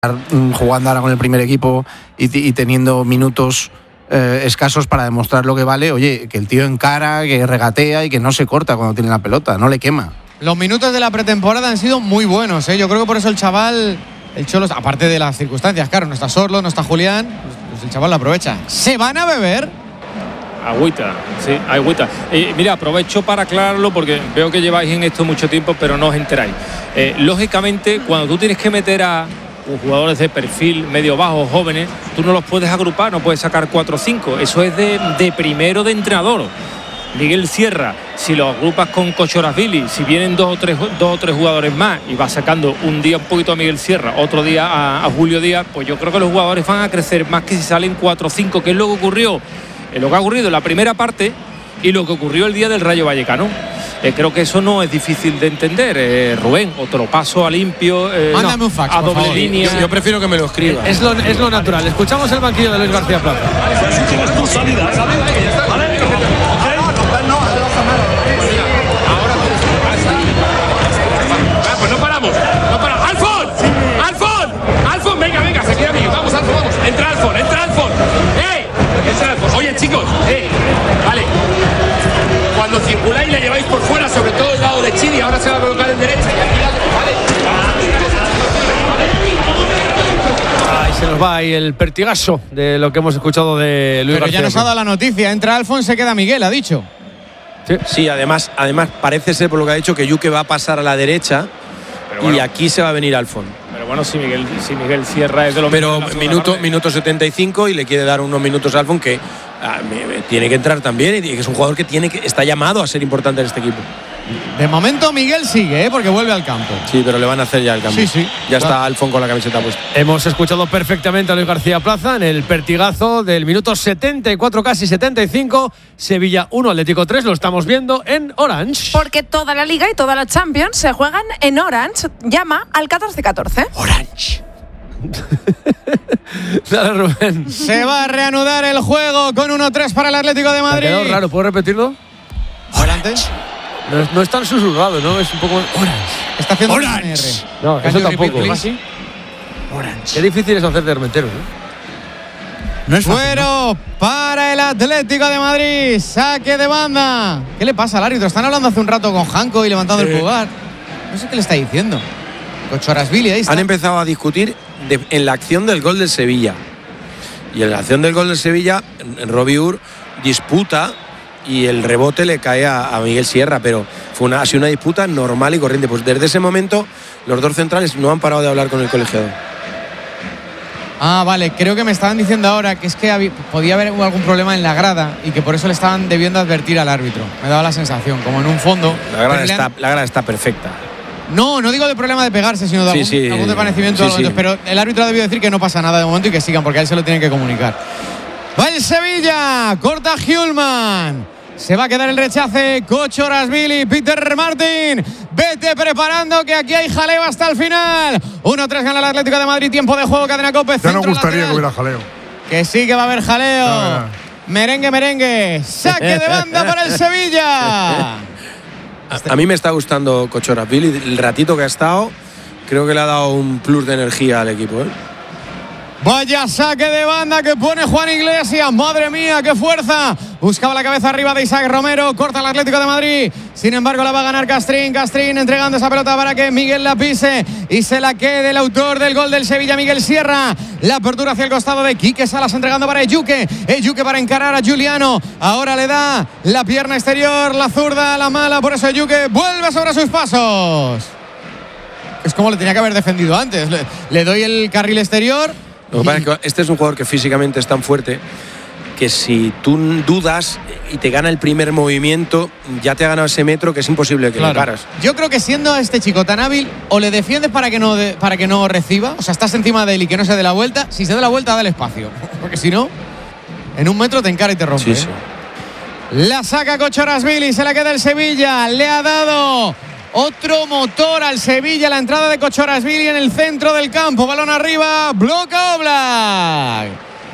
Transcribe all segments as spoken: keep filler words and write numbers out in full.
jugando ahora con el primer equipo y, y teniendo minutos eh, escasos para demostrar lo que vale. Oye, que el tío encara, que regatea y que no se corta cuando tiene la pelota, no le quema. Los minutos de la pretemporada han sido muy buenos, ¿eh? Yo creo que por eso el chaval, el Cholo, aparte de las circunstancias, claro, no está Sorlo, no está Julián, pues el chaval lo aprovecha. ¿Se van a beber? Agüita, sí, agüita. Eh, mira, aprovecho para aclararlo porque veo que lleváis en esto mucho tiempo, pero no os enteráis. Eh, lógicamente, cuando tú tienes que meter a jugadores de perfil medio bajo, jóvenes, tú no los puedes agrupar, no puedes sacar cuatro o cinco. Eso es de, de primero de entrenador. Miguel Sierra, si lo agrupas con Kochorashvili, si vienen dos o tres dos o tres jugadores más y vas sacando un día un poquito a Miguel Sierra, otro día a, a Julio Díaz, pues yo creo que los jugadores van a crecer más que si salen cuatro o cinco, que es lo que ocurrió, eh, lo que ha ocurrido en la primera parte y lo que ocurrió el día del Rayo Vallecano. Eh, creo que eso no es difícil de entender, eh, Rubén, o te lo paso a limpio, eh, Mándame no, un fax, a doble línea. Yo, yo prefiero que me lo escriba. Es lo, es lo natural. Escuchamos el banquillo de Luis García Plaza. Pues no paramos, no paramos. ¡Alfon! ¡Alfon! ¡Alfon! Venga, venga, se queda a mí. Vamos, Alfon, vamos. Entra Alfon, entra Alfon. ¡Ey! Entra Alfon. Oye, chicos, ¡ey! Vale. Cuando circuláis le lleváis por fuera, sobre todo el lado de Chidi, ahora se va a colocar en derecha y aquí vale. Ahí se nos va ahí el pertigazo de lo que hemos escuchado de Luis Pero García. ya nos ha dado la noticia, entra Alfon, se queda Miguel, ha dicho. Sí, sí, además, además parece ser por lo que ha dicho que Yuque va a pasar a la derecha bueno, y aquí se va a venir Alfon. Pero bueno, si Miguel, si Miguel Sierra es de los Pero minuto, minuto setenta y cinco y le quiere dar unos minutos a Alfon que ah, me, me, tiene que entrar también y que es un jugador que tiene que está llamado a ser importante en este equipo. De momento Miguel sigue, ¿eh? Porque vuelve al campo. Sí, pero le van a hacer ya el cambio. Sí, sí. Ya claro. Está Alfon con la camiseta puesta. Hemos escuchado perfectamente a Luis García Plaza en el pertigazo del minuto setenta y cuatro, casi setenta y cinco. Sevilla uno, Atlético tres. Lo estamos viendo en Orange. Porque toda la Liga y toda la Champions se juegan en Orange. Llama al catorce catorce. Orange. Dale, Rubén. Se va a reanudar el juego con uno tres para el Atlético de Madrid. Me ha quedado raro, ¿puedo repetirlo? Adelante. No, no es tan susurrado, ¿no? Es un poco... Orange. Está haciendo Orange. No, eso tampoco. ¿Así? Orange. Qué difícil es hacer de hermetero, ¿no? No es Fuero para el Atlético de Madrid. Saque de banda. ¿Qué le pasa al árbitro? Están hablando hace un rato con Janko y levantando sí. el pulgar. No sé qué le está diciendo. Kochorashvili, ahí está. Han empezado a discutir de, en la acción del gol del Sevilla. Y en la acción del gol del Sevilla, Robbie Ur disputa y el rebote le cae a, a Miguel Sierra, pero fue una, ha sido una disputa normal y corriente. Pues desde ese momento los dos centrales no han parado de hablar con el colegiado. Ah, vale, creo que me estaban diciendo ahora que es que había, podía haber algún problema en la grada y que por eso le estaban debiendo advertir al árbitro. Me daba la sensación, como en un fondo. La grada, está, han... la grada está perfecta. No, no digo de problema de pegarse, sino de sí, algún, sí, algún desvanecimiento. Sí, sí. Pero el árbitro ha debido decir que no pasa nada de momento y que sigan, porque a él se lo tienen que comunicar. Va el Sevilla, corta Hjulman. Se va a quedar el rechace, Kochorashvili, Peter Martin. Vete preparando que aquí hay jaleo hasta el final. uno tres gana el Atlético de Madrid, tiempo de juego, Cadena COPE. Ya no gustaría que hubiera jaleo. Que sí que va a haber jaleo. No, no. Merengue, merengue. Saque de banda para el Sevilla. A, a mí me está gustando Kochorashvili, el ratito que ha estado, creo que le ha dado un plus de energía al equipo, ¿eh? Vaya saque de banda que pone Juan Iglesias. Madre mía, qué fuerza. Buscaba la cabeza arriba de Isaac Romero. Corta el Atlético de Madrid. Sin embargo, la va a ganar Castrín. Castrín entregando esa pelota para que Miguel la pise y se la quede el autor del gol del Sevilla, Miguel Sierra. La apertura hacia el costado de Quique Salas entregando para Eyuke. Eyuke para encarar a Giuliano. Ahora le da la pierna exterior, la zurda, la mala. Por eso Eyuke vuelve sobre sus pasos. Es como le tenía que haber defendido antes. Le, le doy el carril exterior. Lo que pasa es que este es un jugador que físicamente es tan fuerte que si tú dudas y te gana el primer movimiento, ya te ha ganado ese metro que es imposible que claro. le paras. Yo creo que siendo este chico tan hábil, o le defiendes para que no de, para que no reciba, o sea, estás encima de él y que no se dé la vuelta. Si se da la vuelta, da el espacio. Porque si no, en un metro te encara y te rompe. Sí, sí. La saca Kochorashvili, se la queda el Sevilla. Le ha dado otro motor al Sevilla, la entrada de Kochorashvili en el centro del campo, balón arriba, bloca Oblak.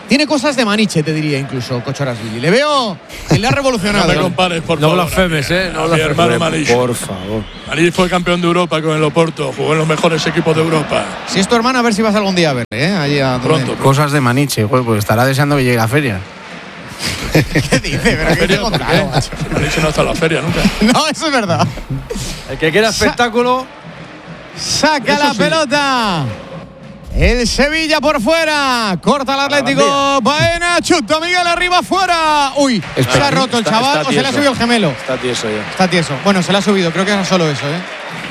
Tiene cosas de Maniche, te diría incluso, Kochorashvili. Le veo que le ha revolucionado. No me compares, por No favor. blasfemes, ¿eh? No A mi hermano Maniche. Por favor. Maniche fue campeón de Europa con el Oporto, jugó en los mejores equipos de Europa. Si es tu hermano, a ver si vas algún día a verle, ¿eh? Allí a Pronto, pronto. Cosas de Maniche, joder, pues estará deseando que llegue la feria. ¿Qué dice? ¿Pero qué te he contado, macho? Maniche no está en la feria nunca. No, eso es verdad. El que quiera espectáculo. Saca Eso la sí. pelota. El Sevilla por fuera. Corta el Atlético. Baena, chuta Miguel arriba fuera. Uy, Espera, se ha roto el está- chaval está o se le ha tieso. subido el gemelo. Está tieso ya. Está tieso. Bueno, se le ha subido. Creo que era solo eso, ¿eh?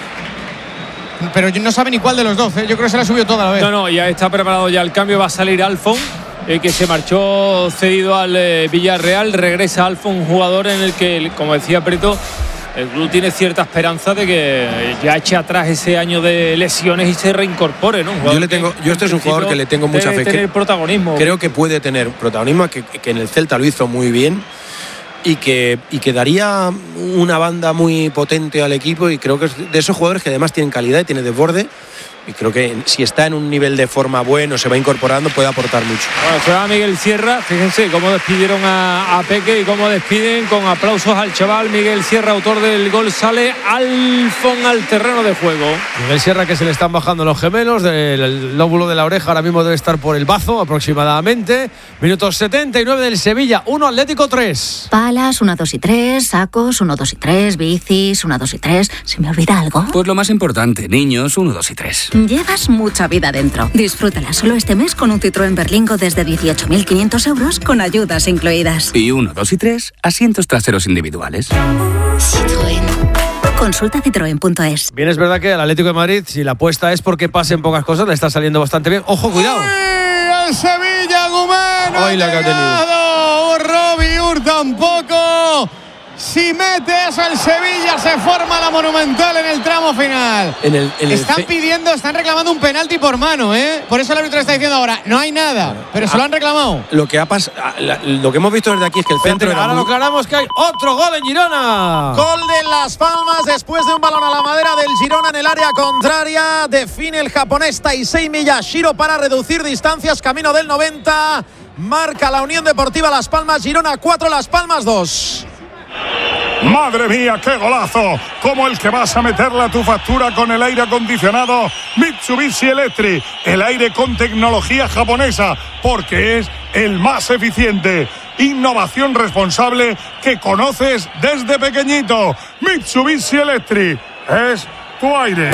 Pero no sabe ni cuál de los dos, ¿eh? Yo creo que se le ha subido toda la vez. No, no, ya está preparado ya el cambio. Va a salir Alfon, eh, que se marchó cedido al eh, Villarreal. Regresa Alfon, un jugador en el que, como decía Preto, el club tiene cierta esperanza de que ya eche atrás ese año de lesiones y se reincorpore, ¿no? Un jugador Yo le tengo- que, yo este es un jugador en que le tengo mucha debe fe, que- tener protagonismo. Creo que puede tener protagonismo, que, que en el Celta lo hizo muy bien y que, y que daría una banda muy potente al equipo, y creo que es de esos jugadores que además tienen calidad y tienen desborde, y creo que si está en un nivel de forma bueno, se va incorporando, puede aportar mucho. Bueno, se va Miguel Sierra. Fíjense cómo despidieron a, a Peque y cómo despiden con aplausos al chaval Miguel Sierra, autor del gol. Sale Alfon al terreno de juego. Miguel Sierra, que se le están bajando los gemelos del lóbulo de la oreja, ahora mismo debe estar por el bazo aproximadamente. Minutos setenta y nueve del Sevilla, uno Atlético tres. Palas, uno, dos y tres, sacos, uno, dos y tres, bicis, uno, dos y tres. ¿Se me olvida algo? Pues lo más importante, niños, uno, dos y tres. Llevas mucha vida dentro. Disfrútala solo este mes con un Citroën Berlingo desde dieciocho mil quinientos euros con ayudas incluidas. Y uno, dos y tres, asientos traseros individuales. Citroën. Consulta citroen punto es. Bien, es verdad que al Atlético de Madrid, si la apuesta es porque pasen pocas cosas, le está saliendo bastante bien. ¡Ojo, cuidado! ¡Ay, el Sevilla, Gumán! Ay, la que ha tenido. Robbie Ur tampoco. Si mete eso el Sevilla, se forma la Monumental en el tramo final. En el, en el Están ce- pidiendo, están reclamando un penalti por mano, ¿eh? Por eso el árbitro está diciendo ahora, no hay nada, pero se lo han reclamado. Lo que ha pas- la- lo que hemos visto desde aquí es que el centro era Ahora muy- lo aclaramos que hay otro gol en Girona. Gol de Las Palmas después de un balón a la madera del Girona en el área contraria. Define el japonés Taisei Miyashiro para reducir distancias. Camino del noventa. Marca la Unión Deportiva Las Palmas. Girona cuatro, Las Palmas dos. Madre mía, qué golazo, como el que vas a meterle a tu factura con el aire acondicionado Mitsubishi Electric, el aire con tecnología japonesa, porque es el más eficiente. Innovación responsable que conoces desde pequeñito. Mitsubishi Electric es tu aire.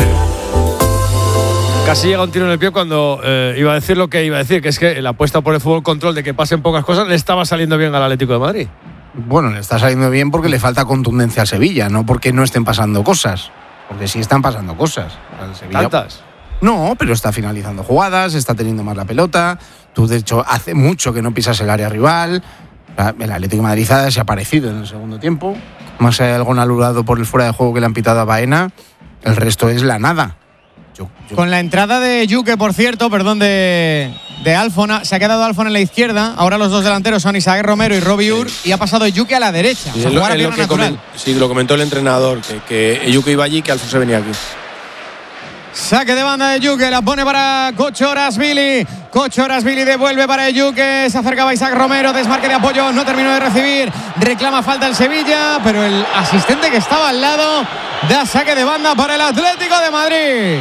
Casi llega un tiro en el pie cuando eh, iba a decir lo que iba a decir, que es que la apuesta por el fútbol control de que pasen pocas cosas le estaba saliendo bien al Atlético de Madrid. Bueno, le está saliendo bien porque le falta contundencia a Sevilla, no porque no estén pasando cosas. Porque sí están pasando cosas. El Sevilla- ¿Tantas? No, pero está finalizando jugadas, está teniendo más la pelota. Tú, de hecho, hace mucho que no pisas el área rival. El Atlético de Madrid ha desaparecido en el segundo tiempo. Más allá de algún anulado por el fuera de juego que le han pitado a Baena, el resto es la nada. Yo, yo... Con la entrada de Yuke, por cierto, perdón, de, de Alfon, se ha quedado Alfon en la izquierda. Ahora los dos delanteros son Isaac Romero y Robbie Ur, y ha pasado Yuke a la derecha. Sí, O sea, es lo, jugar a es lo pierna que natural. comen- sí, lo comentó el entrenador, que, que Yuke iba allí y que Alfonso venía aquí. Saque de banda de Yuke, la pone para Kochorashvili. Kochorashvili devuelve para Yuke. Se acercaba Isaac Romero, desmarque de apoyo, no terminó de recibir. Reclama falta el Sevilla, pero el asistente que estaba al lado da saque de banda para el Atlético de Madrid.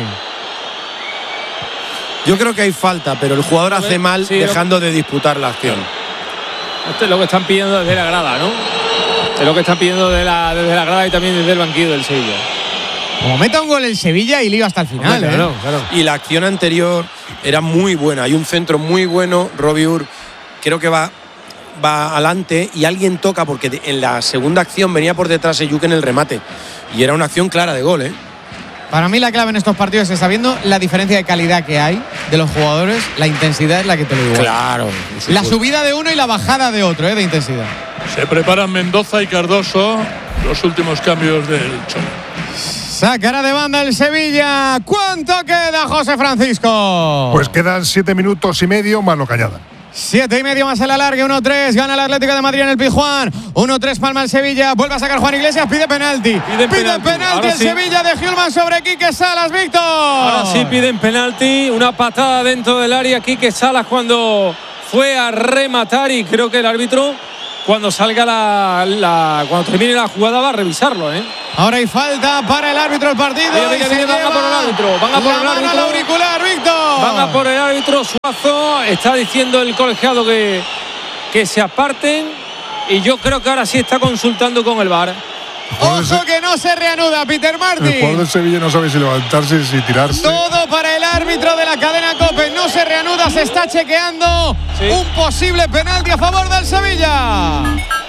Yo creo que hay falta, pero el jugador hace mal Sí, lo- dejando de disputar la acción. Esto es lo que están pidiendo desde la grada, ¿no? Es lo que están pidiendo de la, desde la grada y también desde el banquillo del Sevilla. Como meta un gol el Sevilla y lío hasta el final, Hombre, ¿eh? claro, claro. Y la acción anterior era muy buena. Hay un centro muy bueno. Robbie Ur creo que va, va adelante y alguien toca, porque de- en la segunda acción venía por detrás Eyuke en el remate. Y era una acción clara de gol, ¿eh? Para mí la clave en estos partidos es, sabiendo la diferencia de calidad que hay de los jugadores, la intensidad es la que te lo digo. Claro. La subida de uno y la bajada de otro, ¿eh? De intensidad. Se preparan Mendoza y Cardoso, los últimos cambios del Cholo. Sacará de banda el Sevilla. ¿Cuánto queda, José Francisco? Pues quedan siete minutos y medio más lo que añadan. Siete y medio más el alargue, uno tres, gana el Atlético de Madrid en el Pizjuán, uno tres palma el Sevilla, vuelve a sacar Juan Iglesias, pide penalti, pide penalti. penalti, Ahora el sí. Sevilla de Hjulman sobre Quique Salas, Víctor. Ahora sí piden penalti, una patada dentro del área. Quique Salas cuando fue a rematar y creo que el árbitro cuando salga la, la cuando termine la jugada va a revisarlo, ¿eh? Ahora hay falta para el árbitro del partido. Mira, mira, mira, van a por el árbitro, van a por el árbitro. Al auricular, Víctor. Van a por el árbitro Suazo. Está diciendo el colegiado que, que se aparten. Y yo creo que ahora sí está consultando con el V A R. Ojo que no se reanuda, Peter Martin. El jugador del Sevilla no sabe si levantarse, si tirarse. Todo para el árbitro de la cadena COPE. No se reanuda, se está chequeando sí. un posible penalti a favor del Sevilla.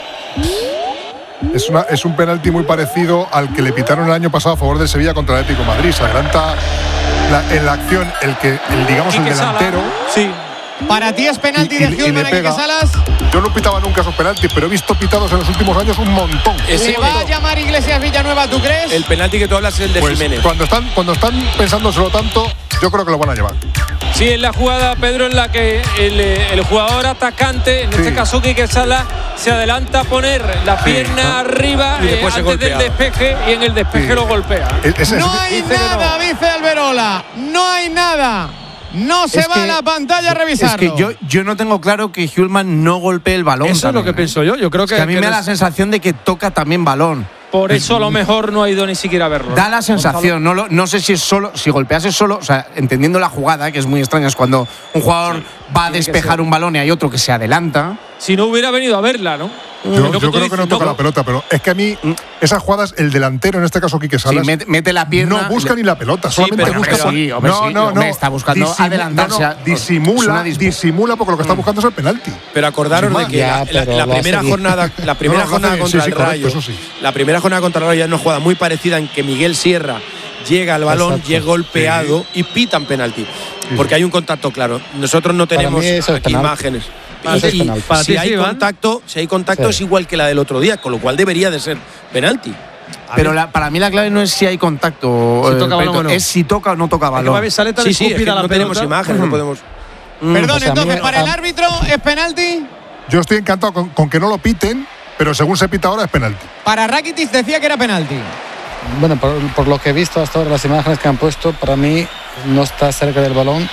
Es, una, es un penalti muy parecido al que le pitaron el año pasado a favor del Sevilla contra el Atlético de Madrid. Se adelanta la, en la acción el que, el, digamos, el delantero. Sí. Para ti es penalti de Hjulmand a Quique Salas. Yo no pitaba nunca esos penaltis, pero he visto pitados en los últimos años un montón. ¿Se va a llamar Iglesias Villanueva, tú crees? El penalti que tú hablas es el de pues Jiménez. Cuando están, cuando están pensándoselo tanto, yo creo que lo van a llevar. Sí, es la jugada, Pedro, en la que el, el jugador atacante, en sí. este caso Quique Salas, se adelanta a poner la pierna sí. arriba eh, antes del despeje y en el despeje sí. lo golpea. Es, es, no hay nada, no. dice Alberola. No hay nada. No se es va que, a la pantalla a revisarlo. Es que yo, yo no tengo claro que Hjulmand no golpee el balón. Eso también, es lo que ¿eh? pienso yo. Yo creo que, es que a mí que me da no la sensación de que toca también balón. Por eso a lo mejor no ha ido ni siquiera a verlo. Da la sensación, no, lo, no sé si es solo, si golpease solo, o sea, entendiendo la jugada, que es muy extraña, es cuando un jugador sí, va a despejar un balón y hay otro que se adelanta. Si no hubiera venido a verla, ¿no? Yo, yo creo dices, que no toca no, la pelota, pero es que a mí esas jugadas, el delantero, en este caso Quique Salas, sí, mete, mete la pierna, no busca le, ni la pelota, sí, solamente pero busca. Sí, hombre, no, sí, no, no, está buscando Disimu adelantarse. No, no, disimula, disimula porque lo que está buscando es el penalti. Pero acordaros de que ya, la, la, la primera jornada, la primera no, no, jornada contra sí, el Rayo, correcto, sí. la primera jornada contra el Rayo ya es una jugada muy parecida en que Miguel Sierra llega al balón, Exacto. llega golpeado sí. y pitan penalti, sí. porque hay un contacto claro. Nosotros no tenemos aquí imágenes. Y, y si, sí, hay contacto, si hay contacto sí. es igual que la del otro día, con lo cual debería de ser penalti. Pero la, para mí la clave no es si hay contacto, si toca eh, balón, es si toca o no toca balón. Es que sí, sí, es que no tenemos imágenes, no podemos. Mm, Perdón, pues entonces, ¿para el árbitro es penalti? Yo estoy encantado con, con que no lo piten, pero según se pita ahora es penalti. Para Rakitic decía que era penalti. Bueno, por, por lo que he visto hasta ahora, las imágenes que han puesto, para mí no está cerca del balón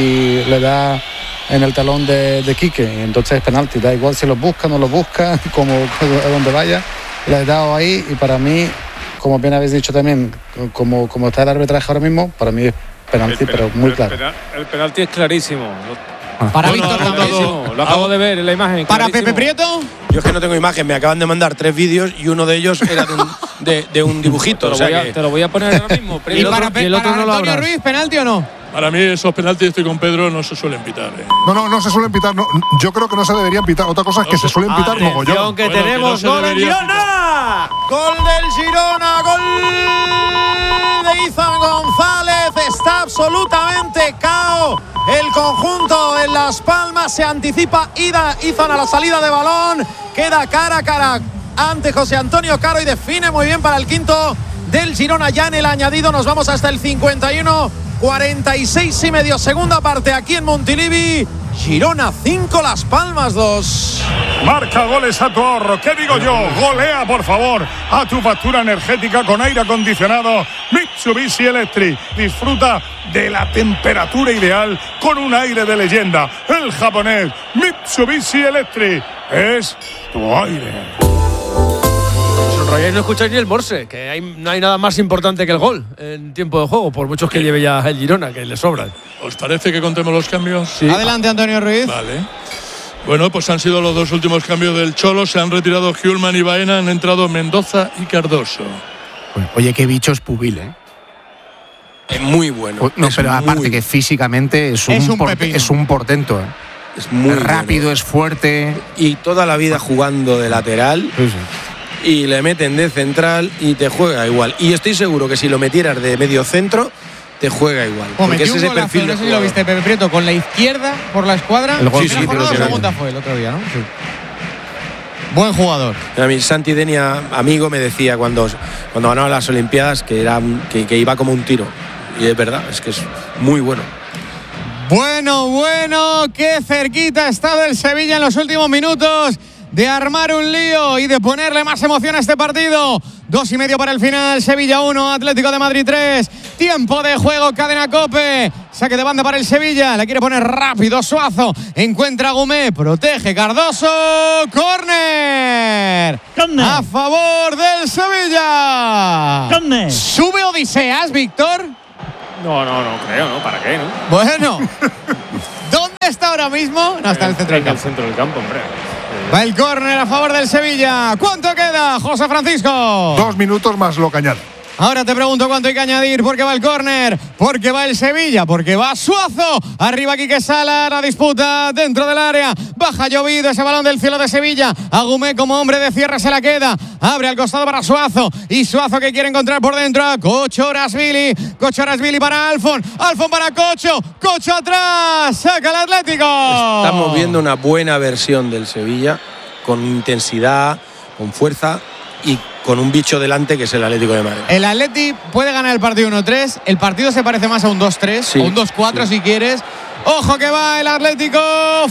y le da en el talón de, de Quique, entonces es penalti, da igual si lo busca, no lo busca, como a donde vaya, le he dado ahí y para mí, como bien habéis dicho también, como, como está el arbitraje ahora mismo, para mí es penalti, el, pero muy el, claro. El penalti es clarísimo. Para no, Víctor no, también. No, no, lo acabo de ver en la imagen. Para Pepe Prieto. Yo es que no tengo imagen, me acaban de mandar tres vídeos y uno de ellos era de un, de, de un dibujito. Te, lo o sea voy a, que... te lo voy a poner ahora mismo. ¿Y, para, otro, y el otro para no Antonio Ruiz, penalti o no? Para mí esos penaltis, estoy con Pedro, no se suelen pitar. ¿eh? No, no, no se suelen pitar. No, yo creo que no se deberían pitar. Otra cosa es que se suelen pitar mogollón. que bueno, tenemos que no gol del Girona. Gol del Girona, gol de Izan González. Está absolutamente cao el conjunto en Las Palmas. Se anticipa Ida Izan a la salida de balón. Queda cara a cara ante José Antonio Caro y define muy bien para el quinto del Girona. Ya en el añadido nos vamos hasta el cincuenta y uno, cuarenta y seis y medio, segunda parte aquí en Montilivi. Girona cinco, Las Palmas dos. Marca goles a tu ahorro. ¿Qué digo yo? Golea, por favor, a tu factura energética con aire acondicionado Mitsubishi Electric. Disfruta de la temperatura ideal con un aire de leyenda. El japonés Mitsubishi Electric es tu aire. No escucháis ni el morse, que hay, no hay nada más importante que el gol en tiempo de juego, por muchos que lleve ya el Girona, que le sobran. ¿Os parece que contemos los cambios? Sí. Adelante, Antonio Ruiz. Vale. Bueno, pues han sido los dos últimos cambios del Cholo. Se han retirado Hjulmand y Baena, han entrado Mendoza y Cardoso. Oye, qué bicho es Pubil, ¿eh? Es muy bueno. No, es pero muy... aparte que físicamente es un, es un, por, es un portento, ¿eh? Es muy es rápido, bueno. Es fuerte. Y toda la vida jugando de lateral. Sí, sí. Y le meten de central y te juega igual. Y estoy seguro que si lo metieras de medio centro, te juega igual. Oh, porque es ese golazo, perfil de no sé si lo viste, Pepe Prieto, con la izquierda por la escuadra. El gol, sí, sí, sí, pero la segunda fue el otro día, ¿no? Sí. Buen jugador. A mí Santi Denia, amigo, me decía cuando, cuando ganaba las Olimpiadas que, era, que, que iba como un tiro. Y es verdad, es que es muy bueno. Bueno, bueno, qué cerquita ha estado el Sevilla en los últimos minutos de armar un lío y de ponerle más emoción a este partido. Dos y medio para el final. Sevilla uno, Atlético de Madrid tres. Tiempo de juego, cadena COPE. Saque de banda para el Sevilla. La quiere poner rápido Suazo. Encuentra a Gumé. Protege Cardoso. ¡Córner! A favor del Sevilla. ¡Córner! ¿Sube Odiseas, Víctor? No, no, no creo, ¿no? ¿Para qué, no? Bueno. ¿Dónde está ahora mismo? No, está en el centro del En el campo. centro del campo, hombre. Va el córner a favor del Sevilla. ¿Cuánto queda, José Francisco? Dos minutos más lo que añade. Ahora te pregunto cuánto hay que añadir, porque va el córner, porque va el Sevilla, porque va Suazo. Arriba Quique Sala, la disputa dentro del área. Baja llovido ese balón del cielo de Sevilla. Agumé como hombre de cierre se la queda. Abre al costado para Suazo. Y Suazo que quiere encontrar por dentro a Cochorasvili. Cochorasvili para Alfon. Alfon para Cocho. Cocho atrás. Saca el Atlético. Estamos viendo una buena versión del Sevilla, con intensidad, con fuerza y con un bicho delante que es el Atlético de Madrid. El Atleti puede ganar el partido uno tres. El partido se parece más a un dos tres Sí, o un dos cuatro sí. si quieres. Ojo que va el Atlético.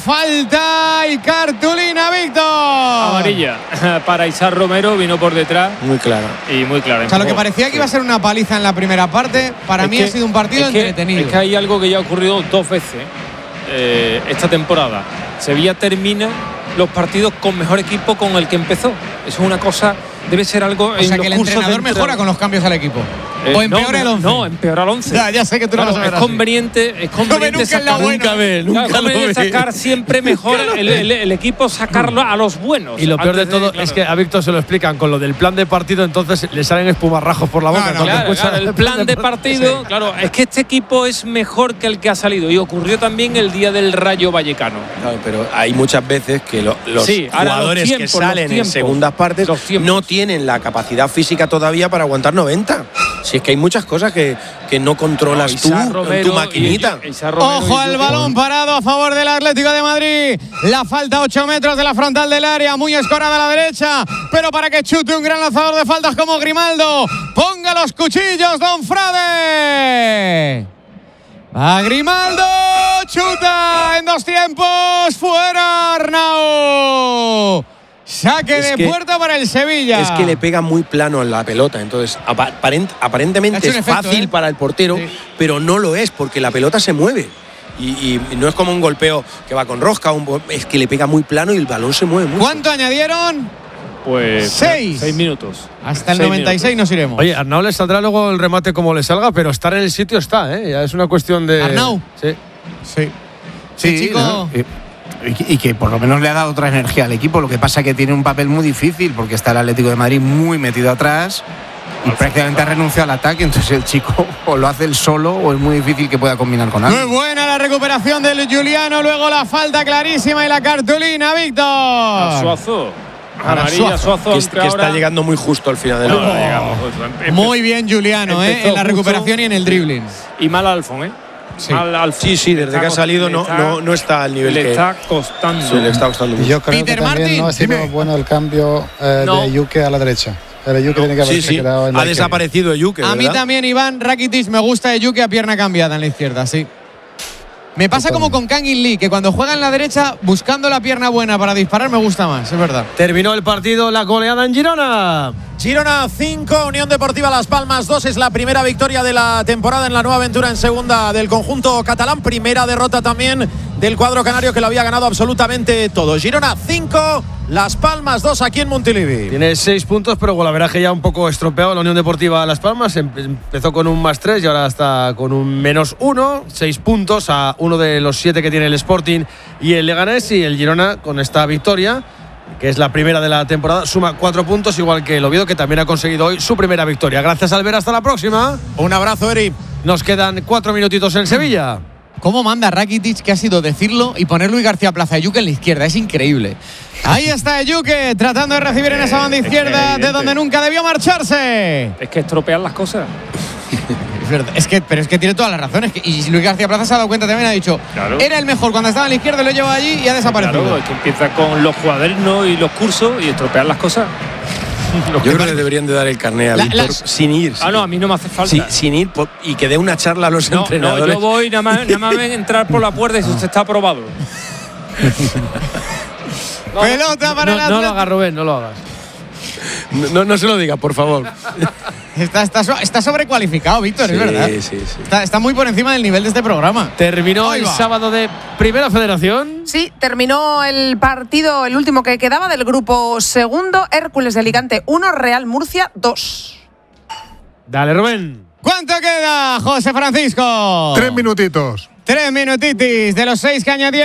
Falta y cartulina, Víctor. Amarilla para Isar Romero, vino por detrás. Muy clara. Y muy clara. O sea, lo que parecía que iba a ser una paliza en la primera parte, para Es mí que- ha sido un partido es que- entretenido. Es que hay algo que ya ha ocurrido dos veces eh, esta temporada. Sevilla termina los partidos con mejor equipo con el que empezó. Eso es una cosa, debe ser algo o en sea, los que el cursos de entrenador mejora entrenador. con los cambios al equipo. Eh, o empeora no, el once. No, empeora el once. Ya, ya sé que tú no Claro, vas a ver es así. conveniente, es conveniente nunca en la sacar, buena. Nunca ve, Claro, nunca es lo conveniente ve. sacar siempre mejor el, el- el equipo, sacarlo a los buenos. Y lo peor de Antes todo claro. es que a Víctor se lo explican con lo del plan de partido, entonces le salen espumarrajos por la boca. Claro, cuando claro, escucha claro, el plan de partido, claro, es que este equipo es mejor que el que ha salido y ocurrió también el día del Rayo Vallecano. Claro, pero hay muchas veces que lo- los Sí, ahora los jugadores tiempos, que salen los en tiempos. segundas partes no tienen la capacidad física todavía para aguantar noventa. Si es que hay muchas cosas que, que no controlas tú Isar en Romero tu maquinita. y- Isar Romero Ojo y al Yuki. balón parado a favor del Atlético de Madrid. La falta ocho metros de la frontal del área, muy escorada a la derecha, pero para que chute un gran lanzador de faltas como Grimaldo. Ponga los cuchillos, don Frade. A Grimaldo, chuta en dos tiempos, fuera Arnau. Saque Es de que- puerta para el Sevilla. Es que le pega muy plano en la pelota, entonces apa- aparent- Ha aparentemente hecho es un efecto, fácil ¿eh? para el portero, pero no lo es porque la pelota se mueve. Y, y no es como un golpeo que va con rosca, un bo- es que le pega muy plano y el balón se mueve mucho. ¿Cuánto añadieron? Pues Seis. seis minutos. Hasta el Seis noventa y seis minutos. nos iremos. Oye, Arnau le saldrá luego el remate como le salga, pero estar en el sitio está, ¿eh? Ya es una cuestión de. ¿Arnau? Sí. Sí. Sí, chico. ¿no? Y, y- y que por lo menos le ha dado otra energía al equipo. Lo que pasa es que tiene un papel muy difícil porque está el Atlético de Madrid muy metido atrás y prácticamente ha renunciado al ataque. Entonces el chico o lo hace él solo o es muy difícil que pueda combinar con Muy alguien. buena la recuperación del Juliano, luego la falta clarísima y la cartulina, Víctor. A Suazo. Para Amarilla, Suazo. Suazo. que, es- aunque que está ahora- llegando muy justo al final del Ahora partido. llegamos, pues, empe- Muy bien Juliano, eh, empezó en la justo- recuperación y en el dribbling. Y mal Alfon, ¿eh? Sí. Mal Alfon. Sí, sí, desde Le que ha está salido cost- no, le está- no, no está al nivel Le que está costando. sí, le está costando Y mucho. yo creo Peter que también Martin, no ha sido dime. bueno el cambio eh, No. de Yuke a la derecha. El Yuke tiene que Sí, haberse sí, quedado en la ha izquierda. desaparecido Yuke, A mí ¿verdad? también, Iván Rakitic, me gusta de Yuki a pierna cambiada en la izquierda, sí. Me pasa como con Kangin Lee, que cuando juega en la derecha, buscando la pierna buena para disparar, me gusta más, es verdad. Terminó el partido, la goleada en Girona. Girona cinco, Unión Deportiva Las Palmas dos. Es la primera victoria de la temporada en la nueva aventura en segunda del conjunto catalán. Primera derrota también del cuadro canario que lo había ganado absolutamente todo. Girona cinco, Las Palmas dos aquí en Montilivi. Tiene seis puntos, pero golaveraje ya un poco estropeado. La Unión Deportiva Las Palmas Em- empezó con un más tres y ahora está con un menos uno. Seis puntos a uno de los siete que tiene el Sporting y el Leganés. Y el Girona, con esta victoria, que es la primera de la temporada, suma cuatro puntos, igual que el Oviedo, que también ha conseguido hoy su primera victoria. Gracias, Albert. Hasta la próxima. Un abrazo, Eri. Nos quedan cuatro minutitos en Sevilla. ¿Cómo manda Rakitic, que ha sido decirlo y poner Luis García Plaza Yuke en la izquierda? Es increíble. Ahí está Yuke tratando de recibir en esa banda izquierda de donde nunca debió marcharse. Es que estropean las cosas. Es verdad, es que, pero es que tiene todas las razones. Y Luis García Plaza se ha dado cuenta también, ha dicho, Claro. era el mejor cuando estaba en la izquierda, lo lleva allí y ha desaparecido. Claro, es que empieza con los cuadernos y los cursos y estropean las cosas. Yo creo que deberían de dar el carnet a La- Víctor las- sin ir. Ah, no, a mí no me hace falta. Sí, sin ir por- y que dé una charla a los No, no, entrenadores. yo voy, nada más, nada más ven entrar por la puerta y si usted está aprobado. No, Pelota para no, el no lo Atlético. hagas, Rubén, no lo hagas. No, no, no se lo diga, por favor. Está, está, so- está sobrecualificado, Víctor, Sí, es verdad. sí, sí. Está, está muy por encima del nivel de este programa. Terminó Ahí el va. sábado de Primera Federación. Sí, terminó el partido, el último que quedaba del grupo segundo, Hércules de Alicante uno, Real Murcia dos. Dale, Rubén. ¿Cuánto queda, José Francisco? Tres minutitos. Tres minutitis de los seis que añadieron.